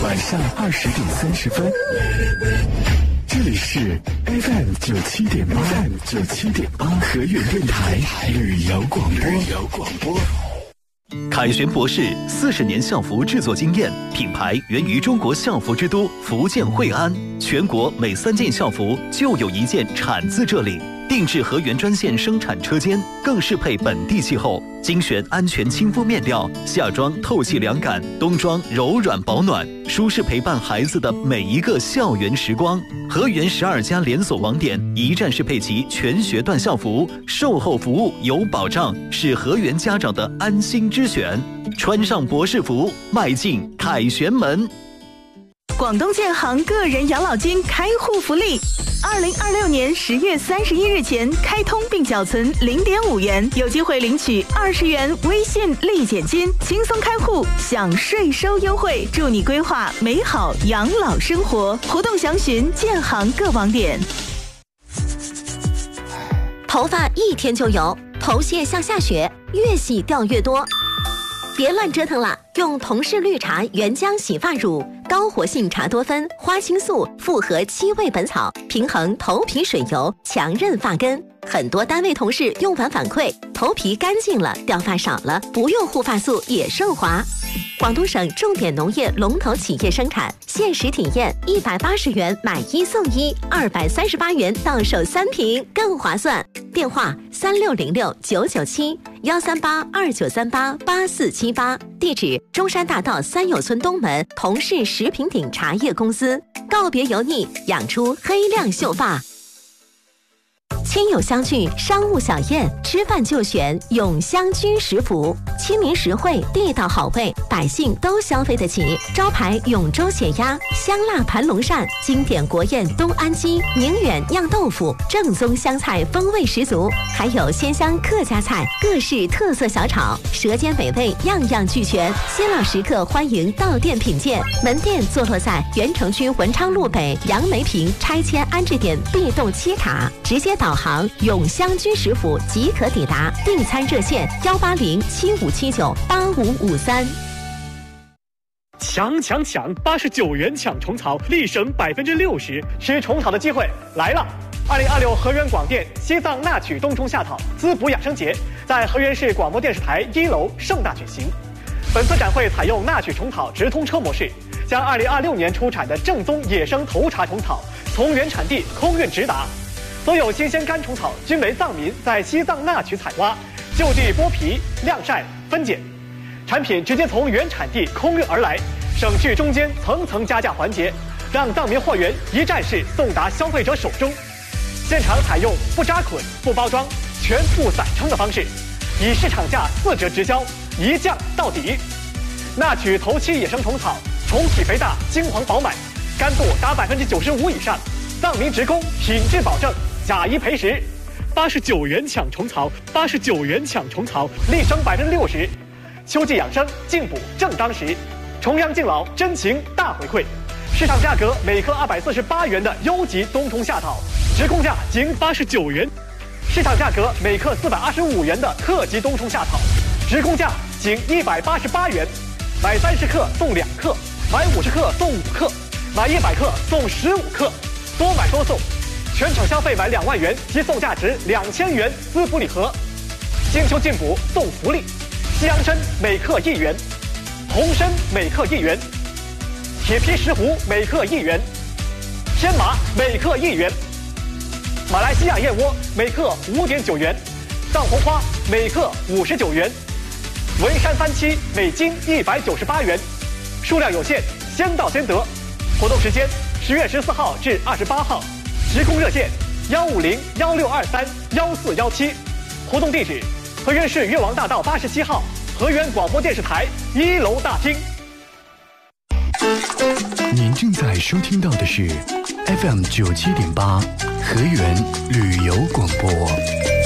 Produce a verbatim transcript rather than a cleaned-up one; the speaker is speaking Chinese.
晚上二十点三十分。这里是 F M 九七点八 ，F M 九七点八和源电台旅游广播。旅游广播。 凯旋博士四十年校服制作经验，品牌源于中国校服之都福建惠安，全国每三件校服就有一件产自这里。定制河源专线生产车间，更适配本地气候，精选安全亲肤面料，夏装透气凉感，冬装柔软保暖，舒适陪伴孩子的每一个校园时光。河源十二家连锁网点一站式配齐全学段校服，售后服务有保障，是河源家长的安心之选。穿上博士服，迈进凯旋门。 广东建行个人养老金开户福利，二零二六年十月三十一日前开通并缴存零点五元，有机会领取二十元微信立减金，轻松开户享税收优惠，祝你规划美好养老生活。活动详询建行各网点。 头发一天就油，头屑像下雪，越洗掉越多。别乱折腾了，用同氏绿茶原浆洗发乳，高活性茶多酚、花青素复合七味本草，平衡头皮水油，强韧发根。很多单位同事用完反馈，头皮干净了，掉发少了，不用护发素也顺滑。广东省重点农业龙头企业生产，限时体验一百八十元买一送一，二百三十八元到手三瓶，更划算。电话三六零六九九七幺三八二九三八八四七八，地址中山大道三友村东门同氏食品鼎茶叶公司。告别油腻，养出黑亮秀发。亲友相聚，商务小宴，吃饭就选永香居食府，亲民实惠，地道好味，百姓都消费得起。招牌永州血鸭、香辣盘龙鳝，经典国宴东安鸡、宁远酿豆腐，正宗湘菜风味十足，还有鲜香客家菜，各式特色小炒，舌尖美味样样俱全。新老食客欢迎到店品鉴，门店坐落在原城区文昌路北杨梅坪拆迁安置点 B 栋七卡，直接导航永香居食府即可抵达。订餐热线幺八零七五七九八五五三。 抢抢抢！八十九元抢虫草，立省百分之六十，吃虫草的机会来了！二零二六河源广电西藏纳曲冬虫夏草滋补养生节在河源市广播电视台一楼盛大举行。本次展会采用纳曲虫草直通车模式，将二零二六年出产的正宗野生头茬虫草从原产地空运直达。所有新鲜干虫草均为藏民在西藏纳曲采挖，就地剥皮、晾晒、分拣，产品直接从原产地空运而来，省去中间层层加价环节，让藏民货源一站式送达消费者手中。现场采用不扎捆、不包装、全部散称的方式，以市场价四折直销，一降到底。纳曲头期野生虫草，虫体肥大，金黄饱满，干度达百分之九十五以上，藏民职工品质保证。假一赔十，八十九元抢虫草，八十九元抢虫草，立省百分之六十。秋季养生，进补正当时，重阳敬老，真情大回馈。市场价格每克二百四十八元的优级冬虫夏草，直供价仅八十九元；市场价格每克四百二十五元的特级冬虫夏草，直供价仅一百八十八元。买三十克送两克，买五十克送五克，买一百克送十五克，多买多送。全场消费满两万元即送价值两千元滋补礼盒，金秋进补送福利，西洋参每克一元，红参每克一元，铁皮石斛每克一元，天麻每克一元，马来西亚燕窝每克五点九元，藏红花每克五十九元，文山番七每斤一百九十八元，数量有限，先到先得。活动时间十月十四号至二十八号。直供热线幺五零幺六二三幺四幺七，活动地址河源市越王大道八十七号河源广播电视台一楼大厅。 您正在收听到的是 F M 九七点八河源旅游广播。